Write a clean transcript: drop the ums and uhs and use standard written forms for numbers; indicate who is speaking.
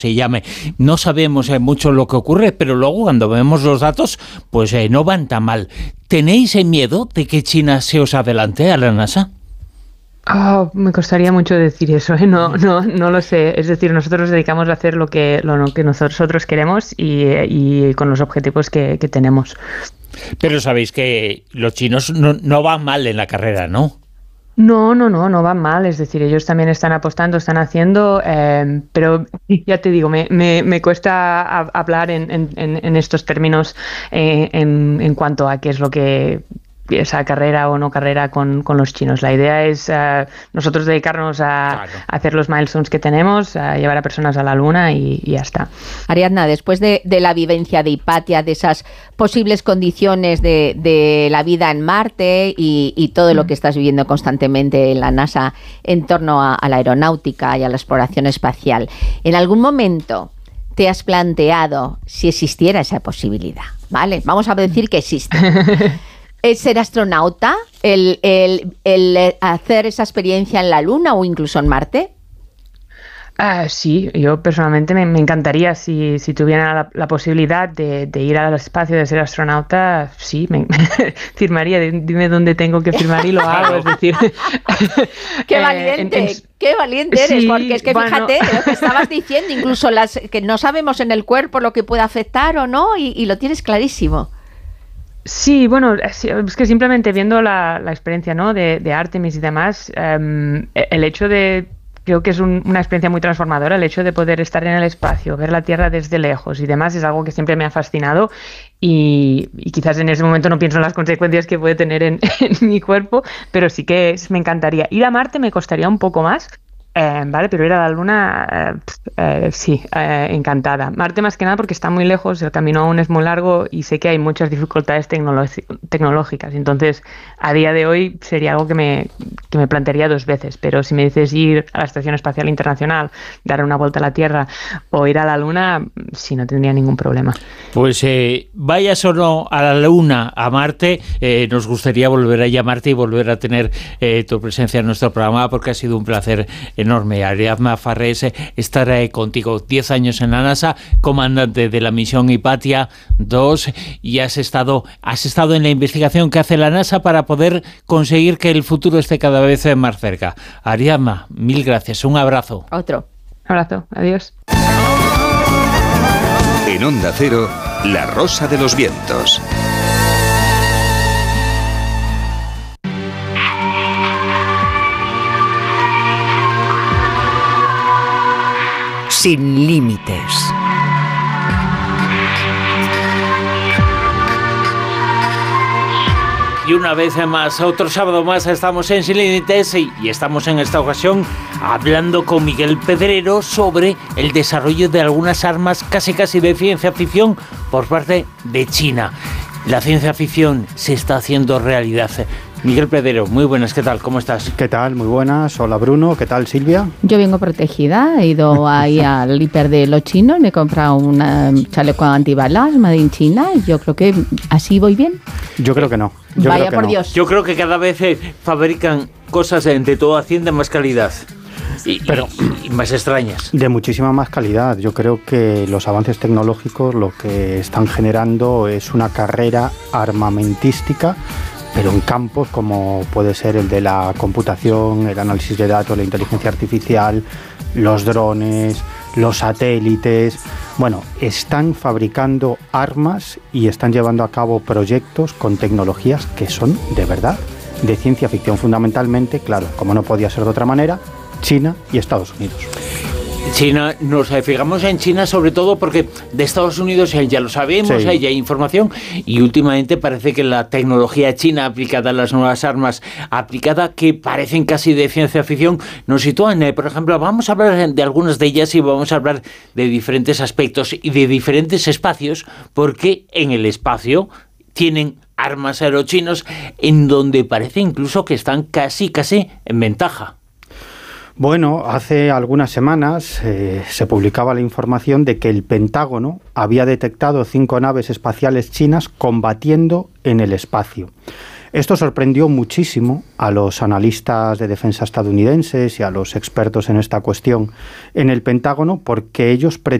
Speaker 1: se llame. No sabemos mucho lo que ocurre, pero luego cuando vemos los datos, pues no van tan mal. ¿Tenéis miedo de que China se os adelante a la NASA?
Speaker 2: Me costaría mucho decir eso, ¿eh? No lo sé. Es decir, nosotros nos dedicamos a hacer lo que nosotros queremos y con los objetivos que tenemos.
Speaker 1: Pero sabéis que los chinos no van mal en la carrera, ¿no?
Speaker 2: No van mal, es decir, ellos también están apostando, están haciendo, pero ya te digo, me cuesta hablar en estos términos en cuanto a qué es lo que esa carrera o no carrera con los chinos. La idea es nosotros dedicarnos a hacer los milestones que tenemos, a llevar a personas a la Luna y ya está.
Speaker 3: Ariadna, después de la vivencia de Hipatia, de esas posibles condiciones de la vida en Marte y todo lo que estás viviendo constantemente en la NASA en torno a la aeronáutica y a la exploración espacial, ¿en algún momento te has planteado si existiera esa posibilidad? ¿Vale? Vamos a decir que existe. ¿Es ser astronauta, el hacer esa experiencia en la Luna o incluso en Marte?
Speaker 2: Sí, yo personalmente me encantaría si tuviera la posibilidad de ir al espacio, de ser astronauta, sí, firmaría, dime dónde tengo que firmar y lo hago, es decir...
Speaker 3: ¡Qué valiente! ¡Qué valiente eres! Sí, porque es que fíjate lo que estabas diciendo, incluso que no sabemos en el cuerpo lo que puede afectar o no, y lo tienes clarísimo.
Speaker 2: Sí, bueno, es que simplemente viendo la experiencia, ¿no?, de Artemis y demás, el hecho de... Creo que es una experiencia muy transformadora, el hecho de poder estar en el espacio, ver la Tierra desde lejos y demás es algo que siempre me ha fascinado y quizás en ese momento no pienso en las consecuencias que puede tener en mi cuerpo, pero sí que me encantaría. Ir a Marte me costaría un poco más, vale, pero ir a la Luna, sí, encantada. Marte más que nada porque está muy lejos, el camino aún es muy largo y sé que hay muchas dificultades tecnológicas. Entonces, a día de hoy sería algo que me plantearía 2 veces. Pero si me dices ir a la Estación Espacial Internacional, dar una vuelta a la Tierra o ir a la Luna, sí, no tendría ningún problema.
Speaker 1: Pues vayas o no a la Luna, a Marte, nos gustaría volver a llamarte y volver a tener tu presencia en nuestro programa porque ha sido un placer enorme. Ariadna Farrés, estar contigo 10 años en la NASA, comandante de la misión Hipatia 2, y has estado en la investigación que hace la NASA para poder conseguir que el futuro esté cada vez más cerca. Ariadna, mil gracias, un abrazo.
Speaker 3: Otro.
Speaker 2: Un abrazo, adiós.
Speaker 4: En Onda Cero, La Rosa de los Vientos.
Speaker 5: Sin límites.
Speaker 1: Y una vez más, otro sábado más, estamos en Sin Límites y estamos en esta ocasión hablando con Miguel Pedrero sobre el desarrollo de algunas armas casi de ciencia ficción por parte de China. La ciencia ficción se está haciendo realidad. Miguel Pedrero, muy buenas, ¿qué tal? ¿Cómo estás?
Speaker 6: ¿Qué tal? Muy buenas. Hola Bruno, ¿qué tal Silvia?
Speaker 3: Yo vengo protegida, he ido ahí al hiper de los chinos, me he comprado un chaleco antibalas made in China y yo creo que así voy bien.
Speaker 6: Yo creo que no.
Speaker 3: Vaya por Dios.
Speaker 1: Yo creo que cada vez fabrican cosas de todo hacienda más calidad. Y más extrañas.
Speaker 6: De muchísima más calidad. Yo creo que los avances tecnológicos lo que están generando es una carrera armamentística, pero en campos como puede ser el de la computación, el análisis de datos, la inteligencia artificial, los drones, los satélites. Bueno, están fabricando armas y están llevando a cabo proyectos con tecnologías que son de verdad, de ciencia ficción fundamentalmente, claro, como no podía ser de otra manera, China y Estados Unidos.
Speaker 1: China, nos fijamos en China sobre todo porque de Estados Unidos ya lo sabemos, sí. Ya hay información y últimamente parece que la tecnología china aplicada a las nuevas armas, aplicada que parecen casi de ciencia ficción, nos sitúan, por ejemplo, vamos a hablar de algunas de ellas y vamos a hablar de diferentes aspectos y de diferentes espacios, porque en el espacio tienen armas aerochinos en donde parece incluso que están casi en ventaja.
Speaker 6: Bueno, hace algunas semanas se publicaba la información de que el Pentágono había detectado 5 naves espaciales chinas combatiendo en el espacio. Esto sorprendió muchísimo a los analistas de defensa estadounidenses y a los expertos en esta cuestión en el Pentágono, porque ellos